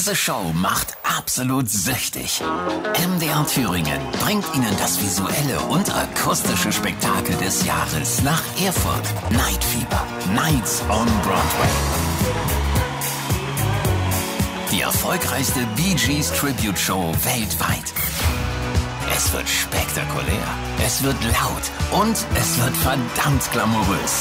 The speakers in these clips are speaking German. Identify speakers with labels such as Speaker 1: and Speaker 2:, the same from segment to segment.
Speaker 1: Diese Show macht absolut süchtig. MDR Thüringen bringt Ihnen das visuelle und akustische Spektakel des Jahres nach Erfurt. Night Fever, Nights on Broadway. Die erfolgreichste Bee Gees Tribute Show weltweit. Es wird spektakulär, es wird laut und es wird verdammt glamourös.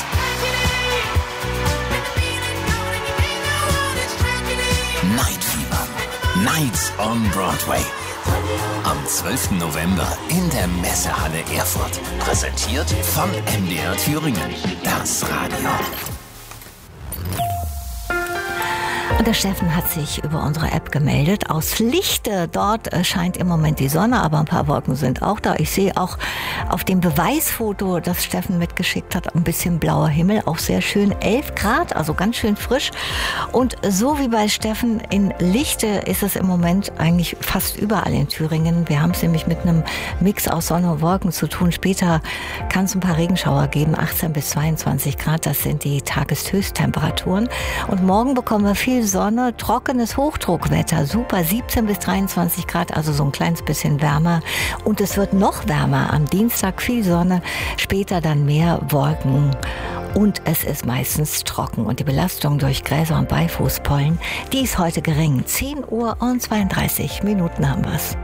Speaker 1: Night Fever, Nights on Broadway. Am 12. November in der Messehalle Erfurt. Präsentiert von MDR Thüringen, das Radio.
Speaker 2: Und der Steffen hat sich über unsere App gemeldet aus Lichte. Dort scheint im Moment die Sonne, aber ein paar Wolken sind auch da. Ich sehe auch auf dem Beweisfoto, das Steffen mitgeschickt hat, ein bisschen blauer Himmel, auch sehr schön. 11 Grad, also ganz schön frisch. Und so wie bei Steffen in Lichte ist es im Moment eigentlich fast überall in Thüringen. Wir haben es nämlich mit einem Mix aus Sonne und Wolken zu tun. Später kann es ein paar Regenschauer geben, 18 bis 22 Grad. Das sind die Tageshöchsttemperaturen. Und morgen bekommen wir viel Sonne, trockenes Hochdruckwetter, super, 17 bis 23 Grad, also so ein kleines bisschen wärmer. Und es wird noch wärmer. Am Dienstag viel Sonne, später dann mehr Wolken. Und es ist meistens trocken. Und die Belastung durch Gräser und Beifußpollen, die ist heute gering. 10 Uhr und 32 Minuten haben wir's.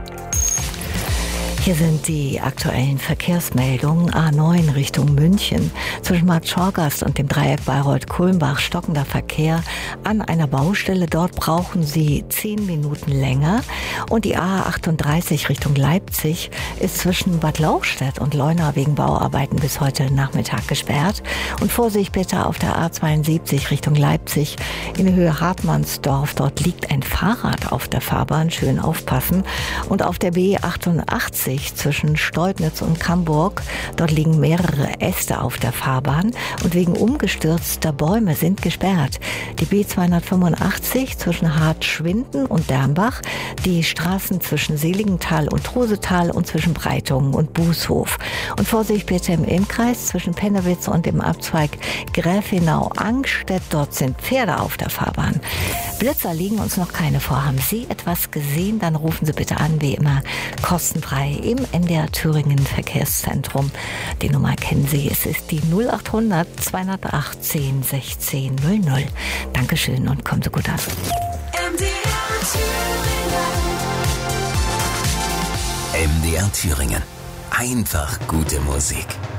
Speaker 2: Hier sind die aktuellen Verkehrsmeldungen. A9 Richtung München. Zwischen Bad Schorgast und dem Dreieck Bayreuth-Kulmbach stockender Verkehr an einer Baustelle. Dort brauchen Sie 10 Minuten länger. Und die A38 Richtung Leipzig ist zwischen Bad Lauchstädt und Leuna wegen Bauarbeiten bis heute Nachmittag gesperrt. Und Vorsicht bitte auf der A72 Richtung Leipzig in Höhe Hartmannsdorf. Dort liegt ein Fahrrad auf der Fahrbahn. Schön aufpassen. Und auf der B88 zwischen Steudnitz und Camburg. Dort liegen mehrere Äste auf der Fahrbahn und wegen umgestürzter Bäume sind gesperrt. Die B285 zwischen Hartschwinden und Dernbach, die Straßen zwischen Seligenthal und Rosetal und zwischen Breitungen und Bußhof. Und Vorsicht bitte im Innkreis zwischen Pennewitz und dem Abzweig Gräfenau-Angstedt. Dort sind Pferde auf der Fahrbahn. Blitzer liegen uns noch keine vor. Haben Sie etwas gesehen? Dann rufen Sie bitte an, wie immer, kostenfrei im NDR Thüringen Verkehrszentrum. Die Nummer kennen Sie, es ist die 0800 218 16 00. Dankeschön und kommen Sie gut an.
Speaker 1: MDR Thüringen. Einfach gute Musik.